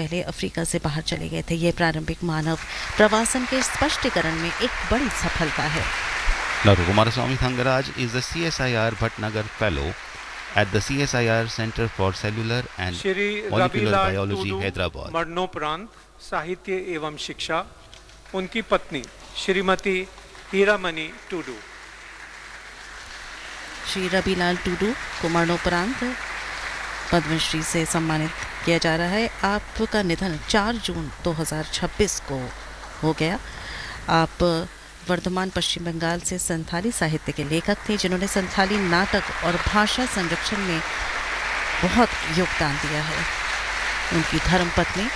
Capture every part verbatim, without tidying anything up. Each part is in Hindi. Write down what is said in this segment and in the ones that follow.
पहले अफ्रीका से बाहर चले गए थे। ये प्रारंभिक मानव प्रवासन के स्पष्टीकरण में एक बड़ी सफलता है। Doctor Kumaraswamy Thangaraj is the C S I R Bhatnagar Fellow at the C S I R Center for Cellular and Molecular Biology, Hyderabad. मरणोपरांत साहित्य एवं शिक्षा, उनकी पत्नी श्रीमती हीरामणि टूडू। श्री रविलाल टूडू को मरणोपरांत पद्मश्री से सम्मानित किया जा रहा है। आपका निधन चार जून दो हज़ार छब्बीस को हो गया। आप वर्धमान पश्चिम बंगाल से संथाली साहित्य के लेखक थे, जिन्होंने संथाली नाटक और भाषा संरक्षण में बहुत योगदान दिया है। उनकी धर्मपत्नी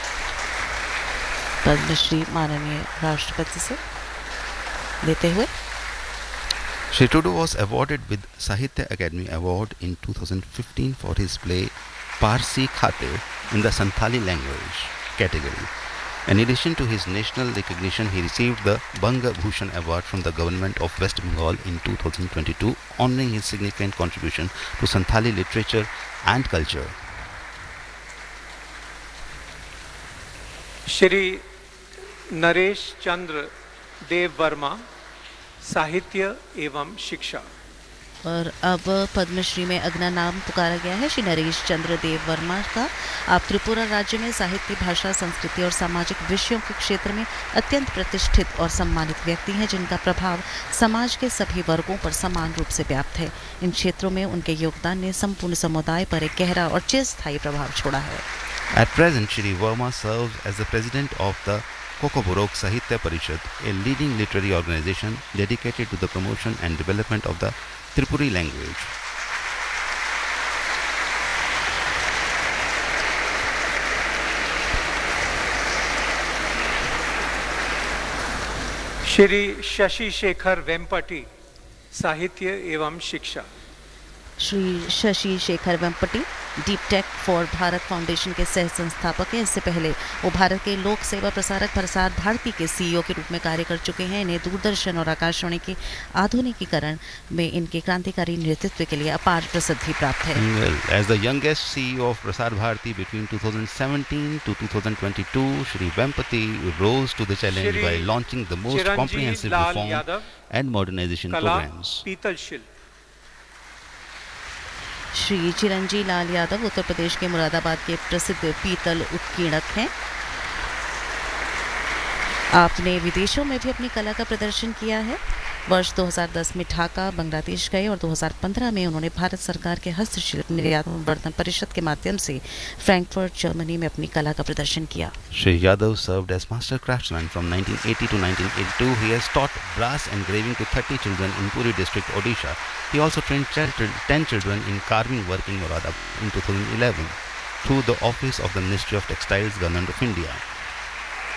पद्मश्री माननीय राष्ट्रपति से लेते हुए। Shri Tudu was awarded with Sahitya Academy Award in two thousand fifteen for his play Parsi Khate in the Santhali language category. In addition to his national recognition, he received the Banga Bhushan Award from the government of West Bengal in two thousand twenty-two, honoring his significant contribution to Santhali literature and culture. Shri Naresh चंद्र देव वर्मा, साहित्य एवं शिक्षा। और अब पद्मश्री में अगला नाम पुकारा गया है श्री नरेश चंद्र देव वर्मा का। आप त्रिपुरा राज्य में साहित्य, भाषा, संस्कृति और सामाजिक विषयों के क्षेत्र में अत्यंत प्रतिष्ठित और सम्मानित व्यक्ति हैं, जिनका प्रभाव समाज के सभी वर्गों पर समान रूप से व्याप्त है। इन क्षेत्रों में उनके योगदान ने संपूर्ण समुदाय पर एक गहरा और चिरस्थायी प्रभाव छोड़ा है। At present, Shri Verma serves as the president of the Kokoborok Sahitya Parishad, a leading literary organization dedicated to the promotion and development of the Tripuri language. Shri Shashi Shekhar Vempati, साहित्य एवं शिक्षा। Shri Shashi Shekhar Vempati deep tech for Bharat foundation के सह संस्थापक हैं। इससे पहले वो भारत के लोक सेवा प्रसारक प्रसार भारती के सीईओ के रूप में कार्य कर चुके हैं। इन्हें दूरदर्शन और आकाशवाणी के आधुनिकीकरण में इनके क्रांतिकारी नेतृत्व के लिए अपार प्रसिद्धि प्राप्त है। Well, as the youngest C E O of Prasar Bharati between two thousand seventeen to two thousand twenty-two, Shri Vempati rose to the challenge Shri by launching the most Chiranjeev comprehensive Lal reform Yadav, and modernization कला programs. पीतल शिल्प। श्री चिरंजी लाल यादव उत्तर प्रदेश के मुरादाबाद के प्रसिद्ध पीतल उत्कीर्णक हैं। आपने विदेशों में भी अपनी कला का प्रदर्शन किया है। वर्ष दो हज़ार दस में ढाका, बांग्लादेश गए और दो हज़ार पंद्रह में उन्होंने भारत सरकार के हस्तशिल्प निर्यात संवर्धन परिषद के माध्यम से फ्रैंकफर्ट, जर्मनी में अपनी कला का प्रदर्शन किया। Shri Yadav served as master craftsman from nineteen eighty to nineteen eighty-two. He has taught brass engraving to thirty children in Puri district, Odisha. He also trained ten children in carving work in Moradabad in two thousand eleven through the office of the Ministry of Textiles, Government of India.